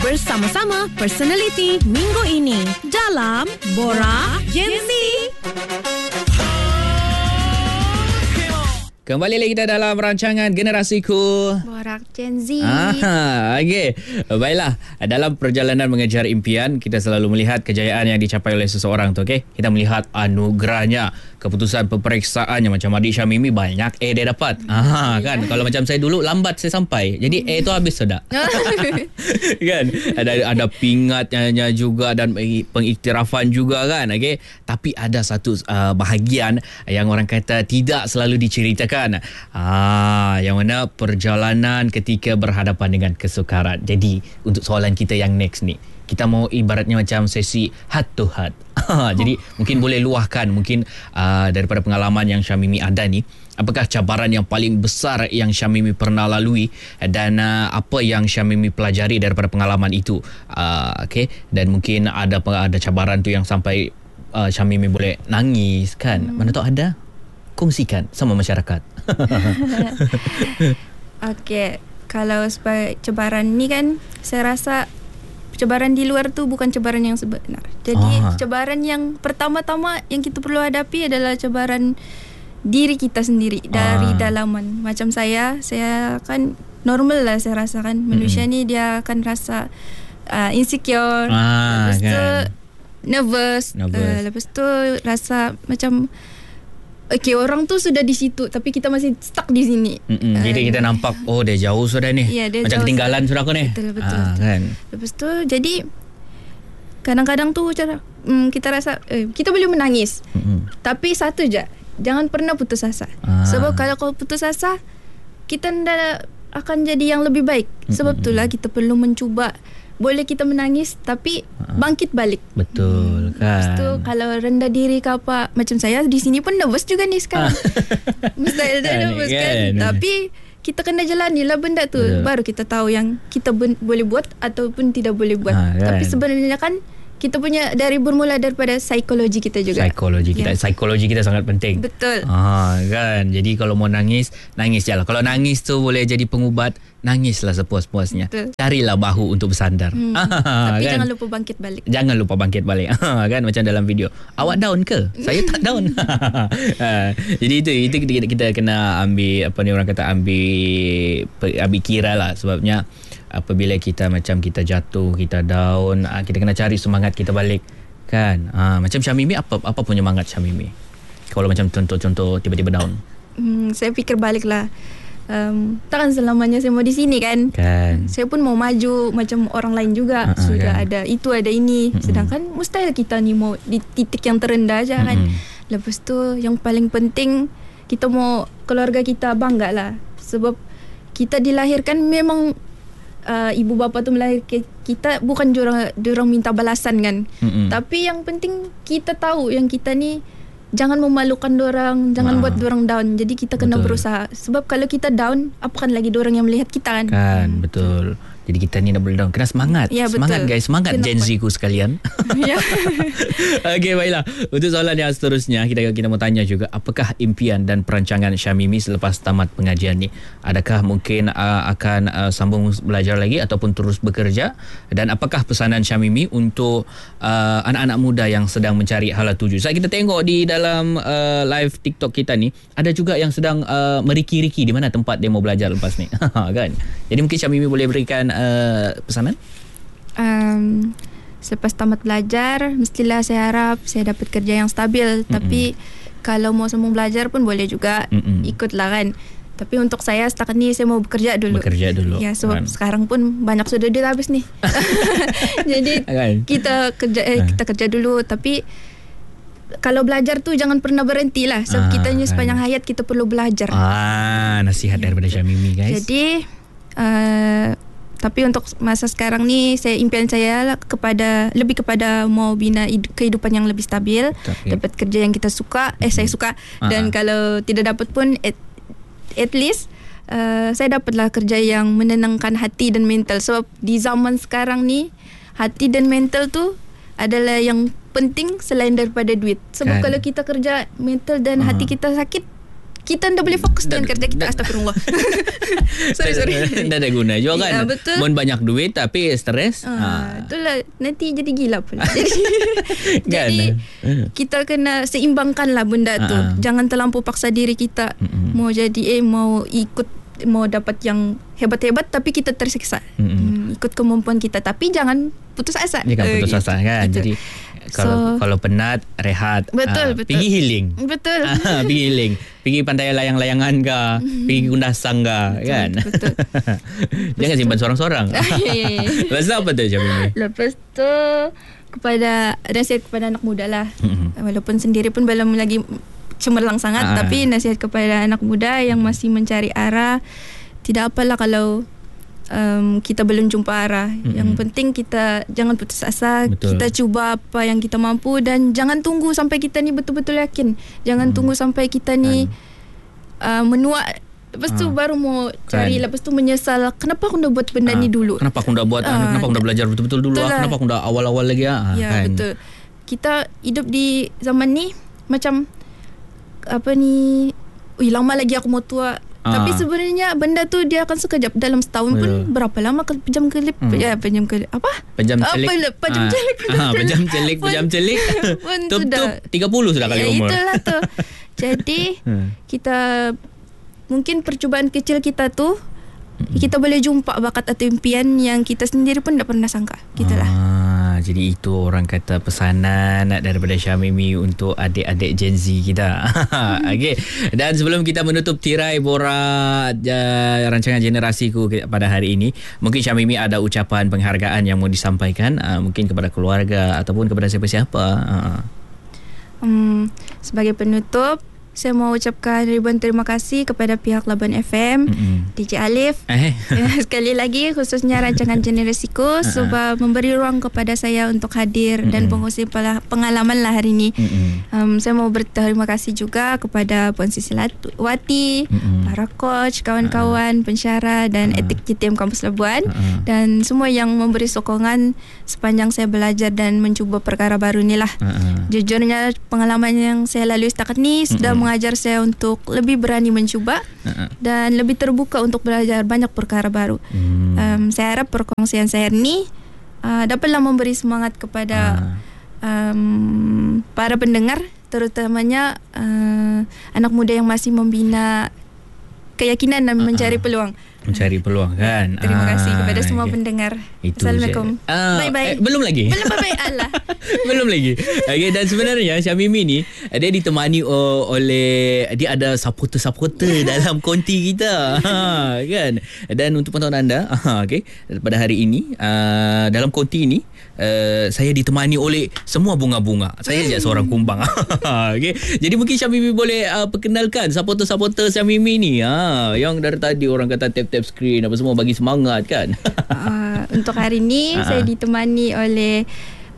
bersama-sama personaliti minggu ini dalam Borak Gen Z. Kembali lagi kita dalam rancangan Generasiku Borak Gen Z. Okey. Baiklah, dalam perjalanan mengejar impian, kita selalu melihat kejayaan yang dicapai oleh seseorang tu, okey. Kita melihat anugerahnya, keputusan pemeriksaannya. Macam adik Syamimi banyak A dia dapat. Kan. Kalau macam saya dulu lambat saya sampai. Jadi A tu habis sudah. Kan? Ada pingatnya juga dan pengiktirafan juga kan, okey. Tapi ada satu bahagian yang orang kata tidak selalu diceritakan. Yang mana perjalanan ketika berhadapan dengan kesukaran. Jadi untuk soalan kita yang next ni, kita mau ibaratnya macam sesi heart to heart. Jadi mungkin boleh luahkan mungkin daripada pengalaman yang Syamimi ada ni, apakah cabaran yang paling besar yang Syamimi pernah lalui dan apa yang Syamimi pelajari daripada pengalaman itu. Okay? Dan mungkin ada cabaran tu yang sampai Syamimi boleh nangis kan. Mana tahu ada, kongsikan sama masyarakat. Okey, kalau sebagai cabaran ni kan, saya rasa cabaran di luar tu bukan cabaran yang sebenar. Jadi cabaran yang pertama-tama yang kita perlu hadapi adalah cabaran diri kita sendiri dari dalaman. Macam saya kan normal lah saya rasa kan. Manusia ni dia akan rasa insecure. Lepas tu nervous. Lepas tu rasa macam orang tu sudah di situ tapi kita masih stuck di sini. Jadi kita nampak dia jauh sudah ni. Ya, macam ketinggalan sudah aku ni. Betul. Kan. Lepas tu jadi kadang-kadang tu kita rasa kita boleh menangis. Tapi satu je, jangan pernah putus asa. Sebab kalau kau putus asa, kita tidak akan jadi yang lebih baik. Sebab itulah kita perlu mencuba. Boleh kita menangis tapi bangkit balik. Betul kan. Lepas tu kalau rendah diri ke apa, macam saya di sini pun nervous juga ni sekarang. Mustahil nervous kan. Tapi kita kena jalanilah benda tu. Baru kita tahu yang kita boleh buat ataupun tidak boleh buat. Tapi sebenarnya kan kita punya bermula daripada psikologi kita juga. Psikologi kita sangat penting. Betul. Kan. Jadi kalau mau nangis je lah. Kalau nangis tu boleh jadi pengubat, nangislah sepuas-puasnya. Betul. Carilah bahu untuk bersandar. Tapi kan? jangan lupa bangkit balik. Jangan lupa bangkit balik. Kan macam dalam video. Awak down ke? Saya tak down. Jadi itu kita kena ambil orang kata ambil kira lah. Sebabnya apabila kita jatuh, kita down, kita kena cari semangat kita balik kan. Macam Syamimi, apa punya semangat Syamimi kalau macam contoh tiba-tiba down? Saya fikir balik lah. Takkan selamanya saya mau di sini kan. Saya pun mau maju macam orang lain juga. Sudah kan. Ada itu, ada ini. Sedangkan mustahil kita ni mau di titik yang terendah aja kan. Lepas tu yang paling penting, kita mau keluarga kita bangga lah. Sebab kita dilahirkan memang ibu bapa tu melahirkan kita bukan diorang minta balasan kan. Tapi yang penting kita tahu yang kita ni jangan memalukan dorang, jangan buat dorang down. Jadi kita kena berusaha. Sebab kalau kita down, apakan lagi dorang yang melihat kita kan. Betul. Jadi kita ni nak boleh down. Kena semangat. Ya, semangat guys. Semangat Gen Z ku sekalian. Ya. Okey, baiklah. Untuk soalan yang seterusnya, kita mau tanya juga, apakah impian dan perancangan Syamimi selepas tamat pengajian ni? Adakah mungkin akan sambung belajar lagi ataupun terus bekerja? Dan apakah pesanan Syamimi untuk anak-anak muda yang sedang mencari hala tuju? Saat kita tengok di dalam live TikTok kita ni, ada juga yang sedang meriki-riki di mana tempat dia mau belajar lepas ni. Kan? Jadi mungkin Syamimi boleh berikan pesanan? Selepas tamat belajar, mestilah saya harap saya dapat kerja yang stabil. Tapi kalau mau sambung belajar pun boleh juga, ikutlah kan. Tapi untuk saya setakat ni saya mau bekerja dulu. Ya, sebab sekarang pun banyak sudah duit habis nih. Jadi kita kerja dulu. Tapi kalau belajar tu jangan pernah berhenti lah. Sebab kita ni sepanjang hayat kita perlu belajar. Nasihat daripada Syamimi guys. Jadi tapi untuk masa sekarang ni, impian saya lebih kepada mau bina kehidupan yang lebih stabil, dapat kerja yang kita suka, saya suka, dan kalau tidak dapat pun at least saya dapatlah kerja yang menenangkan hati dan mental. Sebab di zaman sekarang ni, hati dan mental tu adalah yang penting selain daripada duit. Sebab kalau kita kerja mental dan hati kita sakit, kita tidak boleh fokus dengan kerja kita. Astagfirullah. sorry. Dah ada guna juga kan. Ya, betul. Mun banyak duit tapi stres. Itulah nanti jadi gila pula. Jadi kita kena seimbangkan lah benda tu. Jangan terlampau paksa diri kita mau jadi mau ikut, mau dapat yang hebat-hebat tapi kita tersiksa. Ikut kemampuan kita tapi jangan putus asa. Jangan putus asa kan. Gitu. Jadi kalau penat rehat. Betul. Pergi healing. Betul. Pergi healing. Pergi pantai layang-layangan ke, pergi kundasang ke, kan? Betul. Jangan simpan sorang-sorang. Lepas tu apa tu Syamimi? Lepas tu nasihat kepada anak muda lah. Walaupun sendiri pun belum lagi cemerlang sangat, tapi nasihat kepada anak muda yang masih mencari arah, tidak apalah kalau kita belum jumpa arah. Yang penting kita jangan putus asa. Betul. Kita cuba apa yang kita mampu dan jangan tunggu sampai kita ni betul-betul yakin. Jangan tunggu sampai kita ni menua. Lepas tu baru mau cari, lepas tu menyesal. Kenapa aku dah buat benda ni dulu? Kenapa aku dah buat? Kenapa aku dah belajar betul-betul dulu? Kenapa aku dah awal-awal lagi? Ya, kan? Betul. Kita hidup di zaman ni macam apa ni? Lama lagi aku mau tua. Tapi sebenarnya benda tu dia akan sekejap. Dalam setahun pun berapa lama pejam kelip pejam kelip apa? Pejam celik. Pejam celik. Tup 30 sudah kali umur. Itulah tu. Jadi kita mungkin percubaan kecil kita tu kita boleh jumpa bakat atau impian yang kita sendiri pun tak pernah sangka. Gitulah. Jadi itu orang kata pesanan daripada Syamimi untuk adik-adik Gen Z kita. Okey. Dan sebelum kita menutup tirai borak rancangan generasiku pada hari ini, mungkin Syamimi ada ucapan penghargaan yang mau disampaikan, mungkin kepada keluarga ataupun kepada siapa-siapa. Sebagai penutup, saya mau ucapkan ribuan terima kasih kepada pihak Labuan FM, DJ Alif. Sekali lagi khususnya rancangan generasiku sebab memberi ruang kepada saya untuk hadir dan mengkongsi pengalaman lah hari ini. Saya mau berterima kasih juga kepada Puan Sisi Wati, para coach, kawan-kawan, pensyarah dan etik JTM Kampus Labuan dan semua yang memberi sokongan sepanjang saya belajar dan mencuba perkara baru ni lah. Jujurnya pengalaman yang saya lalui setakat ni sudah mengajar saya untuk lebih berani mencuba dan lebih terbuka untuk belajar banyak perkara baru. Saya harap perkongsian saya ni dapatlah memberi semangat kepada para pendengar, terutamanya anak muda yang masih membina keyakinan dan mencari peluang. Mencari peluang kan. Terima kasih kepada semua pendengar. Assalamualaikum. Bye-bye. Belum lagi. Bye-bye. Allah. Belum lagi. Okay, dan sebenarnya Syamimi ni dia ditemani oleh, dia ada supporter dalam konti kita. Kan. Dan untuk pantauan anda, okay, pada hari ini dalam konti ini saya ditemani oleh semua bunga-bunga. Saya je seorang kumbang. Okay. Jadi mungkin Syamimi boleh perkenalkan supporter-supporter Syamimi ni, yang dari tadi orang kata tap screen apa semua bagi semangat kan. Untuk hari ni saya ditemani oleh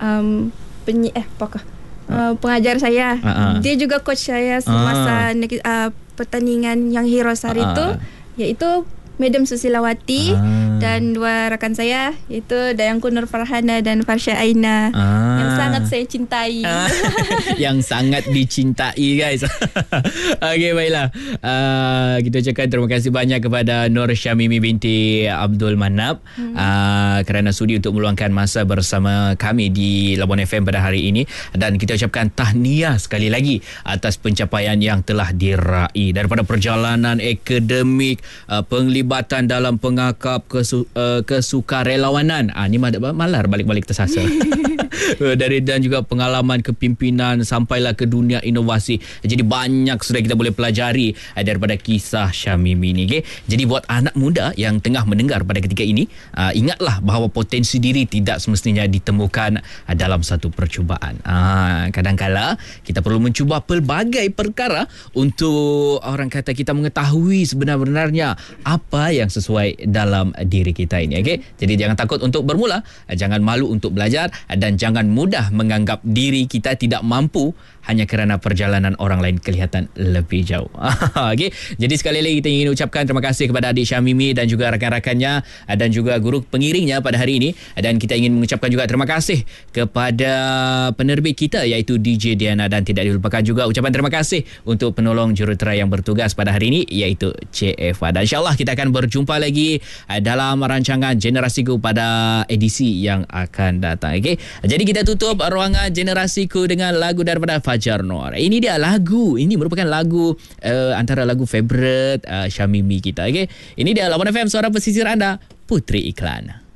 pengajar saya. Dia juga coach saya semasa pertandingan yang Heroes hari itu, iaitu Madam Susilawati dan dua rakan saya, iaitu Dayangku Nur Farhana dan Farsha Aina, yang sangat saya cintai. Yang sangat dicintai guys. Okey, baiklah, kita ucapkan terima kasih banyak kepada Nur Syamimi binti Abdul Manap kerana sudi untuk meluangkan masa bersama kami di Labuan FM pada hari ini, dan kita ucapkan tahniah sekali lagi atas pencapaian yang telah diraih daripada perjalanan akademik, penglibatan dalam pengakap kesukarelawanan. Ni malar balik-balik tersasa. Dan juga pengalaman kepimpinan sampailah ke dunia inovasi. Jadi banyak sudah kita boleh pelajari daripada kisah Syamimi ni. Okay? Jadi buat anak muda yang tengah mendengar pada ketika ini, ingatlah bahawa potensi diri tidak semestinya ditemukan dalam satu percubaan. Kadang-kala kita perlu mencuba pelbagai perkara untuk orang kata kita mengetahui sebenar-benarnya apa apa yang sesuai dalam diri kita ini. Okay? Jadi jangan takut untuk bermula, jangan malu untuk belajar dan jangan mudah menganggap diri kita tidak mampu hanya kerana perjalanan orang lain kelihatan lebih jauh. Okay? Jadi sekali lagi kita ingin ucapkan terima kasih kepada adik Syamimi dan juga rakan-rakannya dan juga guru pengiringnya pada hari ini, dan kita ingin mengucapkan juga terima kasih kepada penerbit kita iaitu DJ Diana, dan tidak dilupakan juga ucapan terima kasih untuk penolong jurutera yang bertugas pada hari ini iaitu CFA. Dan insyaAllah kita akan berjumpa lagi dalam rancangan Generasiku pada edisi yang akan datang. Okay? Jadi kita tutup ruangan Generasiku dengan lagu daripada Fajar Noor. Ini dia lagu, ini merupakan lagu antara lagu favourite Syamimi kita. Okay? Ini dia Lawan FM, suara pesisir anda, Putri Iklan.